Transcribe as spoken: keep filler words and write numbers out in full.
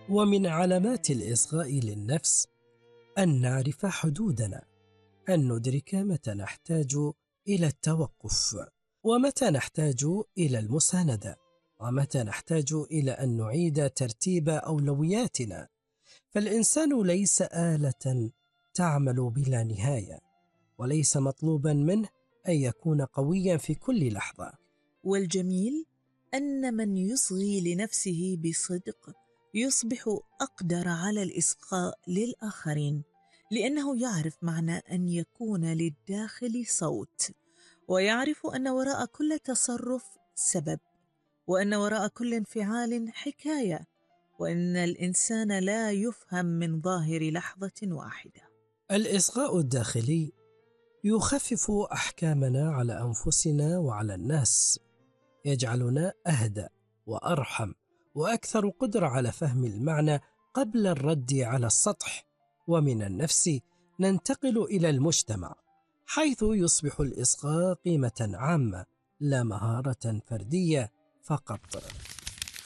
ومن علامات الإصغاء للنفس أن نعرف حدودنا، أن ندرك متى نحتاج إلى التوقف، ومتى نحتاج إلى المساندة، ومتى نحتاج إلى أن نعيد ترتيب أولوياتنا. فالإنسان ليس آلة تعمل بلا نهاية، وليس مطلوبا منه أن يكون قويا في كل لحظة. والجميل أن من يصغي لنفسه بصدق يصبح أقدر على الإصغاء للآخرين، لأنه يعرف معنى أن يكون للداخل صوت، ويعرف أن وراء كل تصرف سبب، وأن وراء كل انفعال حكاية، وأن الإنسان لا يفهم من ظاهر لحظة واحدة. الإصغاء الداخلي يخفف أحكامنا على أنفسنا وعلى الناس، يجعلنا أهدى وأرحم وأكثر قدرة على فهم المعنى قبل الرد على السطح. ومن النفس ننتقل إلى المجتمع، حيث يصبح الإصغاء قيمة عامة لا مهارة فردية فقط.